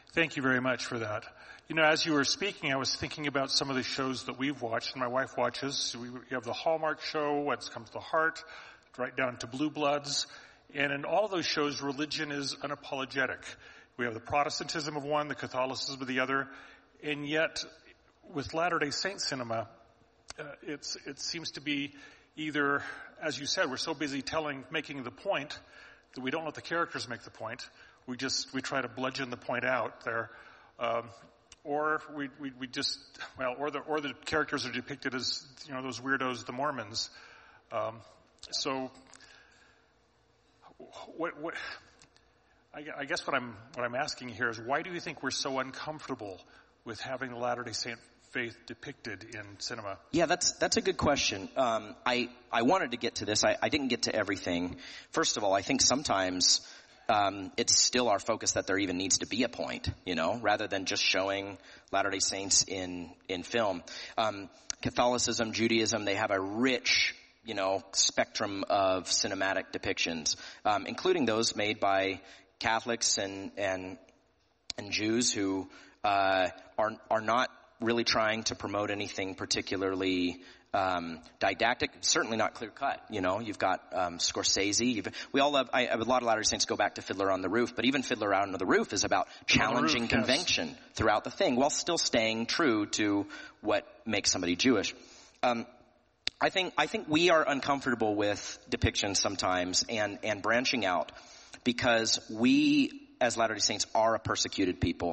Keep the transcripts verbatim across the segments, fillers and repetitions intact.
Thank you very much for that. You know, as you were speaking, I was thinking about some of the shows that we've watched, and my wife watches. We have the Hallmark show, What's Come to the Heart, right down to Blue Bloods. And in all those shows, religion is unapologetic. We have the Protestantism of one, the Catholicism of the other. And yet, with Latter-day Saint cinema, uh, it's, it seems to be either, as you said, we're so busy telling, making the point that we don't let the characters make the point. We just, we try to bludgeon the point out there. Um, or we, we, we just, well, or the, or the characters are depicted as, you know, those weirdos, the Mormons. Um, so, what, what, I, I guess what I'm, what I'm asking here is, why do you think we're so uncomfortable with having the Latter-day Saint faith depicted in cinema? Yeah, that's that's a good question. Um, I I wanted to get to this. I, I didn't get to everything. First of all, I think sometimes um, it's still our focus that there even needs to be a point, you know, rather than just showing Latter-day Saints in in film. Um, Catholicism, Judaism, they have a rich, you know, spectrum of cinematic depictions, um, including those made by Catholics and and and Jews who uh, are are not really trying to promote anything particularly um, didactic, certainly not clear-cut. You know, you've got um, Scorsese. You've, we all love, I, a lot of Latter-day Saints go back to Fiddler on the Roof, but even Fiddler on the Roof is about challenging roof, convention yes. throughout the thing, while still staying true to what makes somebody Jewish. Um, I think I think we are uncomfortable with depictions sometimes and and branching out because we, as Latter-day Saints, are a persecuted people.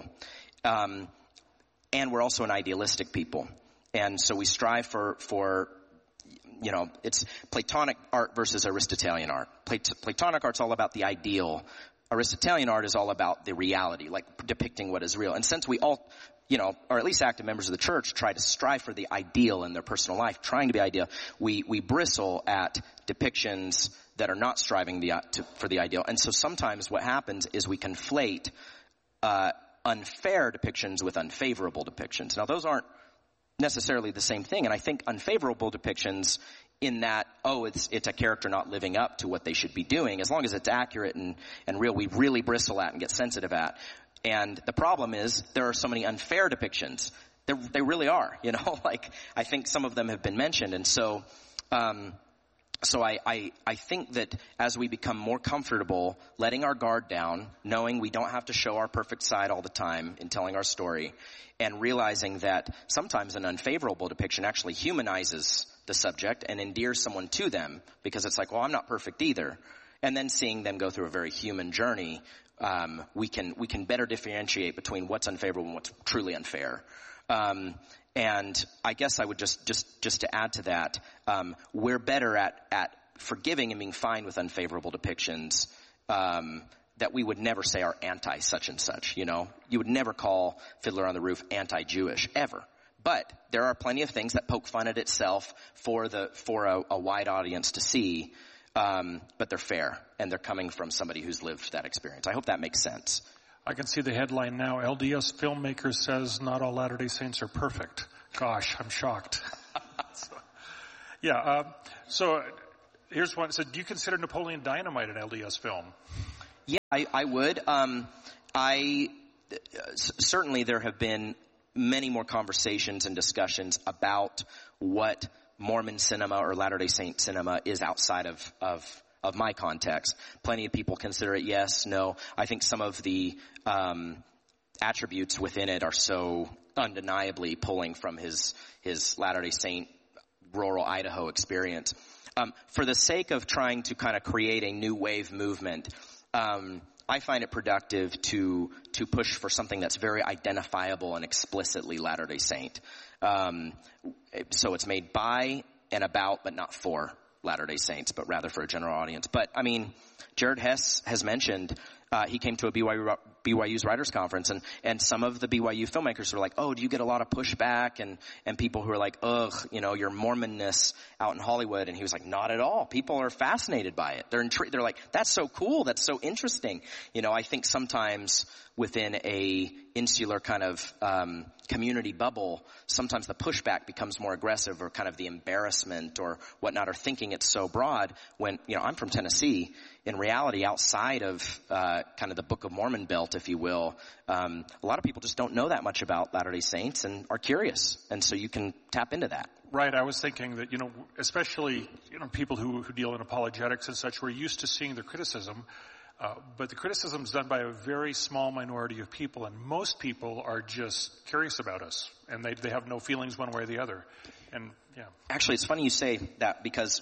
Um, And we're also an idealistic people. And so we strive for, for, you know, it's Platonic art versus Aristotelian art. Plat- Platonic art's all about the ideal. Aristotelian art is all about the reality, like depicting what is real. And since we all, you know, or at least active members of the church, try to strive for the ideal in their personal life, trying to be ideal, we, we bristle at depictions that are not striving the, to, for the ideal. And so sometimes what happens is we conflate, uh, unfair depictions with unfavorable depictions. Now, those aren't necessarily the same thing, and I think unfavorable depictions in that, oh, it's it's a character not living up to what they should be doing, as long as it's accurate and, and real, we really bristle at and get sensitive at. And the problem is there are so many unfair depictions. There, they really are, you know, like I think some of them have been mentioned. And so um So I, I, I think that as we become more comfortable letting our guard down, knowing we don't have to show our perfect side all the time in telling our story, and realizing that sometimes an unfavorable depiction actually humanizes the subject and endears someone to them, because it's like, well, I'm not perfect either. And then seeing them go through a very human journey, um, we can we can better differentiate between what's unfavorable and what's truly unfair. Um, And I guess I would just, just, just to add to that, um, we're better at, at forgiving and being fine with unfavorable depictions, um, that we would never say are anti such and such, you know. You would never call Fiddler on the Roof anti-Jewish, ever. But there are plenty of things that poke fun at itself for the, for a, a wide audience to see, um, but they're fair, and they're coming from somebody who's lived that experience. I hope that makes sense. I can see the headline now. L D S filmmaker says not all Latter-day Saints are perfect. Gosh, I'm shocked. so, yeah, uh, so here's one. So do you consider Napoleon Dynamite an L D S film? Yeah, I, I would. Um, I uh, certainly there have been many more conversations and discussions about what Mormon cinema or Latter-day Saint cinema is outside of, of of my context. Plenty of people consider it yes, no. I think some of the um attributes within it are so undeniably pulling from his his Latter-day Saint rural Idaho experience. Um, for the sake of trying to kind of create a new wave movement, um, I find it productive to to push for something that's very identifiable and explicitly Latter-day Saint. Um, so it's made by and about, but not for Latter-day Saints, but rather for a general audience. But, I mean, Jared Hess has mentioned uh, he came to a B Y U, B Y U's writers conference, and, and some of the B Y U filmmakers were like, oh, do you get a lot of pushback? And, and people who are like, ugh, you know, your Mormonness out in Hollywood. And he was like, not at all. People are fascinated by it. They're intrigued. They're like, that's so cool. That's so interesting. You know, I think sometimes within a insular kind of um community bubble, sometimes the pushback becomes more aggressive, or kind of the embarrassment or whatnot, or thinking it's so broad when, you know, I'm from Tennessee, in reality, outside of uh, kind of the Book of Mormon belt, if you will, um, a lot of people just don't know that much about Latter-day Saints and are curious. And so you can tap into that. Right. I was thinking that, you know, especially, you know, people who, who deal in apologetics and such, we're used to seeing the criticism. Uh, but the criticism is done by a very small minority of people, and most people are just curious about us, and they they have no feelings one way or the other. And yeah. Actually, it's funny you say that, because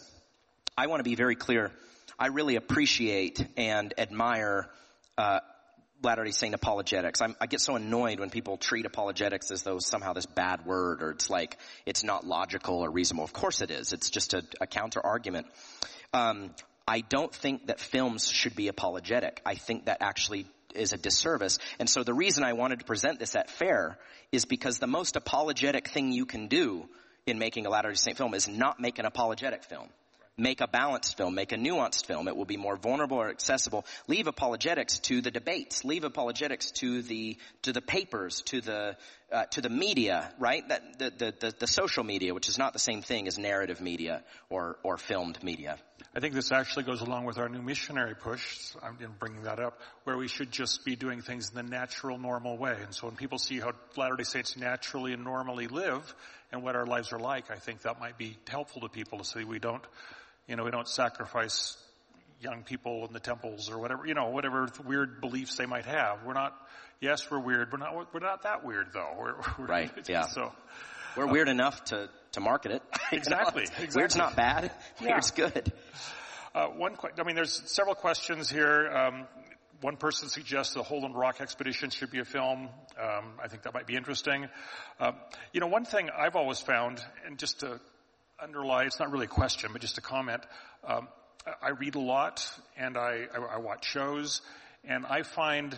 I want to be very clear. I really appreciate and admire uh Latter-day Saint apologetics. I'm, I get so annoyed when people treat apologetics as though somehow this bad word, or it's like it's not logical or reasonable. Of course it is. It's just a, a counter argument. Um, I don't think that films should be apologetic. I think that actually is a disservice. And so the reason I wanted to present this at FAIR is because the most apologetic thing you can do in making a Latter-day Saint film is not make an apologetic film. Make a balanced film, make a nuanced film. It will be more vulnerable or accessible. Leave apologetics to the debates. Leave apologetics to the to the papers, to the uh, to the media, right? That the, the the the social media, which is not the same thing as narrative media or or filmed media. I think this actually goes along with our new missionary push. So I'm bringing that up, where we should just be doing things in the natural, normal way. And so when people see how Latter-day Saints naturally and normally live and what our lives are like, I think that might be helpful to people to see we don't. You know, we don't sacrifice young people in the temples or whatever, you know, whatever weird beliefs they might have. We're not, yes, we're weird. We're not, we're not that weird though. We're, we're right. Yeah. So we're weird um, enough to, to market it. Exactly. exactly. Weird's not bad. Yeah. Weird's good. Uh, one, I mean, there's several questions here. Um, one person suggests the Holden Rock Expedition should be a film. Um, I think that might be interesting. Um, you know, one thing I've always found, and just to underlie, it's not really a question, but just a comment. Um, I read a lot, and I, I, I watch shows, and I find,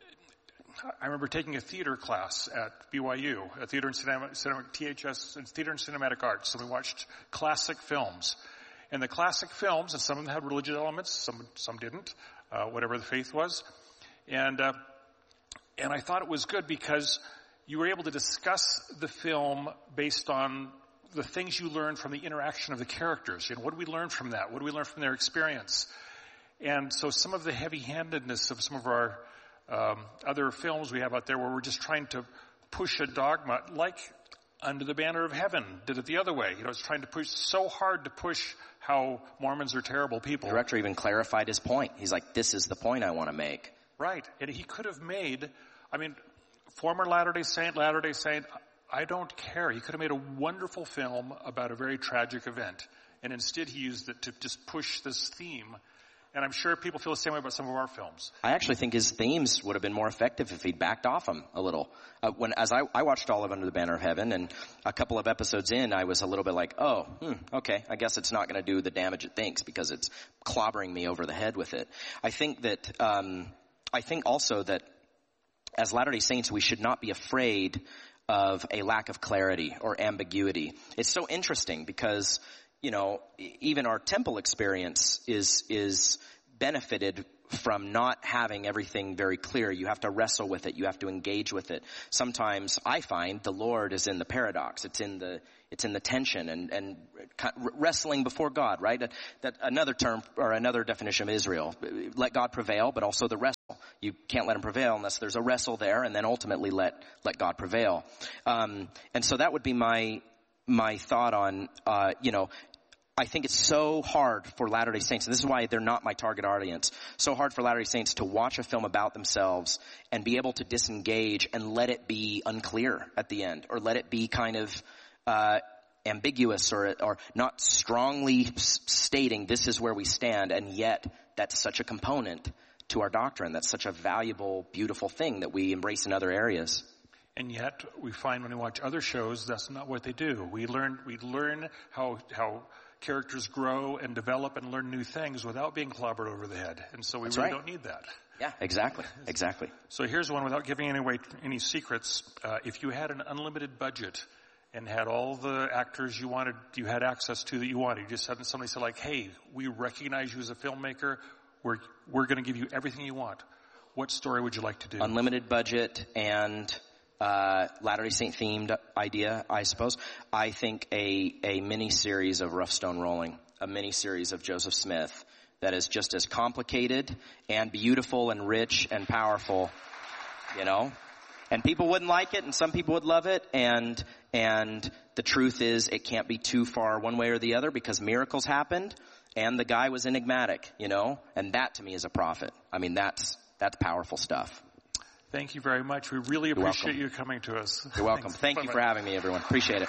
I remember taking a theater class at B Y U, a theater and cinematic, cinematic T H S, theater and cinematic arts, and we watched classic films. And the classic films, and some of them had religious elements, some some didn't, uh, whatever the faith was, and uh, and I thought it was good because you were able to discuss the film based on the things you learn from the interaction of the characters. You know, what do we learn from that? What do we learn from their experience? And so some of the heavy-handedness of some of our um, other films we have out there, where we're just trying to push a dogma, like Under the Banner of Heaven did it the other way. You know, it's trying to push so hard to push how Mormons are terrible people. The director even clarified his point. He's like, this is the point I want to make. Right. And he could have made, I mean, former Latter-day Saint, Latter-day Saint, I don't care. He could have made a wonderful film about a very tragic event. And instead he used it to just push this theme. And I'm sure people feel the same way about some of our films. I actually think his themes would have been more effective if he'd backed off them a little. Uh, when, as I, I watched all of Under the Banner of Heaven, and a couple of episodes in, I was a little bit like, oh, hmm, okay, I guess it's not going to do the damage it thinks because it's clobbering me over the head with it. I think that, um, I think also that as Latter-day Saints, we should not be afraid of a lack of clarity or ambiguity. It's so interesting because, you know, even our temple experience is is benefited from not having everything very clear. You have to wrestle with it. You have to engage with it. Sometimes I find the Lord is in the paradox. It's in the it's in the tension and and wrestling before God, right? That, that another term or another definition of Israel. Let God prevail, but also the wrestle. You can't let him prevail unless there's a wrestle there, and then ultimately let let God prevail. Um, and so that would be my my thought on uh, you know. I think it's so hard for Latter-day Saints, and this is why they're not my target audience, so hard for Latter-day Saints to watch a film about themselves and be able to disengage and let it be unclear at the end, or let it be kind of uh ambiguous, or or not strongly s- stating this is where we stand, and yet that's such a component to our doctrine. That's such a valuable, beautiful thing that we embrace in other areas. And yet we find when we watch other shows, that's not what they do. We learn we learn how how characters grow and develop and learn new things without being clobbered over the head. And so we That's really right. don't need that. Yeah, exactly. Exactly. So here's one without giving any away any secrets. Uh, if you had an unlimited budget and had all the actors you wanted, you had access to that you wanted, you just had somebody say like, hey, we recognize you as a filmmaker. We're, we're going to give you everything you want. What story would you like to do? Unlimited budget and Uh, Latter-day Saint themed idea, I suppose. I think a, a mini series of Rough Stone Rolling, a mini series of Joseph Smith, that is just as complicated and beautiful and rich and powerful, you know? And people wouldn't like it, and some people would love it, and and the truth is it can't be too far one way or the other because miracles happened, and the guy was enigmatic, you know? And that to me is a prophet. I mean, that's that's powerful stuff. Thank you very much. We really You're appreciate welcome. you coming to us. You're welcome. Thanks. Thank Bye-bye. you for having me, everyone. Appreciate it.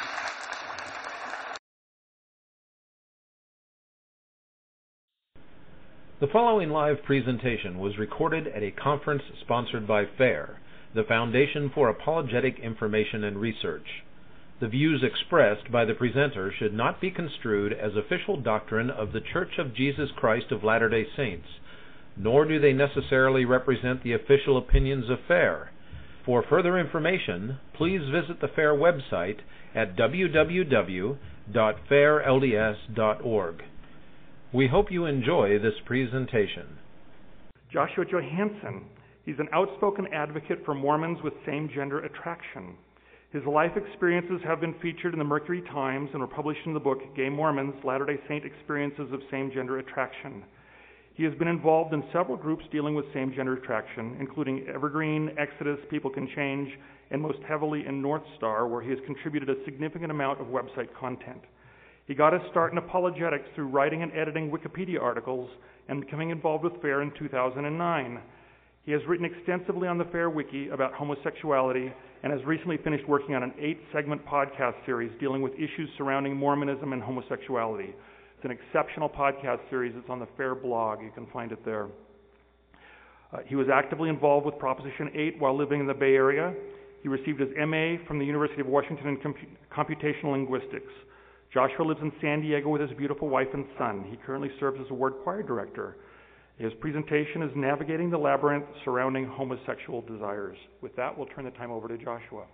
The following live presentation was recorded at a conference sponsored by FAIR, the Foundation for Apologetic Information and Research. The views expressed by the presenter should not be construed as official doctrine of the Church of Jesus Christ of Latter-day Saints, nor do they necessarily represent the official opinions of FAIR. For further information, please visit the FAIR website at w w w dot fair l d s dot org. We hope you enjoy this presentation. Joshua Johansson. He's an outspoken advocate for Mormons with same-gender attraction. His life experiences have been featured in the Mercury Times and were published in the book Gay Mormons, Latter-day Saint Experiences of Same-Gender Attraction. He has been involved in several groups dealing with same-gender attraction, including Evergreen, Exodus, People Can Change, and most heavily in North Star, where he has contributed a significant amount of website content. He got his start in apologetics through writing and editing Wikipedia articles and becoming involved with FAIR in two thousand nine. He has written extensively on the FAIR Wiki about homosexuality and has recently finished working on an eight-segment podcast series dealing with issues surrounding Mormonism and homosexuality. It's an exceptional podcast series. It's on the FAIR blog. You can find it there. Uh, he was actively involved with Proposition eight while living in the Bay Area. He received his M A from the University of Washington in compu- computational linguistics. Joshua lives in San Diego with his beautiful wife and son. He currently serves as a ward choir director. His presentation is Navigating the Labyrinth Surrounding Homosexual Desires. With that, we'll turn the time over to Joshua.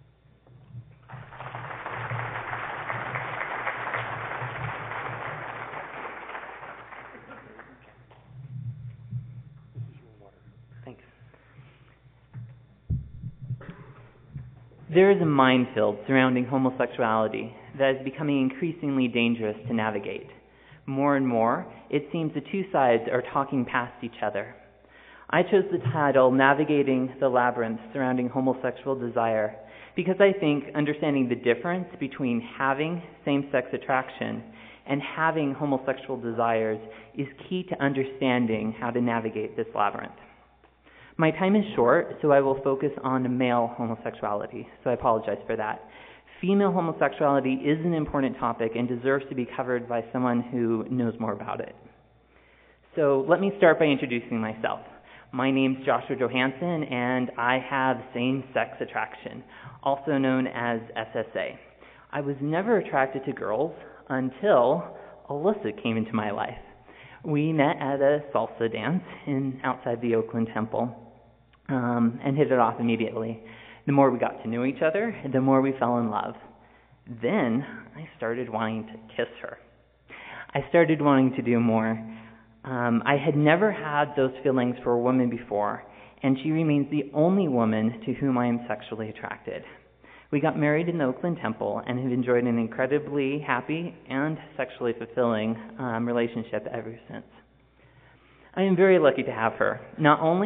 Thanks. There is a minefield surrounding homosexuality that is becoming increasingly dangerous to navigate. More and more, it seems the two sides are talking past each other. I chose the title, Navigating the Labyrinth Surrounding Homosexual Desire, because I think understanding the difference between having same-sex attraction and having homosexual desires is key to understanding how to navigate this labyrinth. My time is short, so I will focus on male homosexuality, so I apologize for that. Female homosexuality is an important topic and deserves to be covered by someone who knows more about it. So let me start by introducing myself. My name's Joshua Johansson, and I have same-sex attraction, also known as S S A. I was never attracted to girls until Alyssa came into my life. We met at a salsa dance in outside the Oakland Temple um, and hit it off immediately. The more we got to know each other, the more we fell in love. Then I started wanting to kiss her. I started wanting to do more. Um, I had never had those feelings for a woman before, and she remains the only woman to whom I am sexually attracted. We got married in the Oakland Temple and have enjoyed an incredibly happy and sexually fulfilling um, relationship ever since. I am very lucky to have her. Not only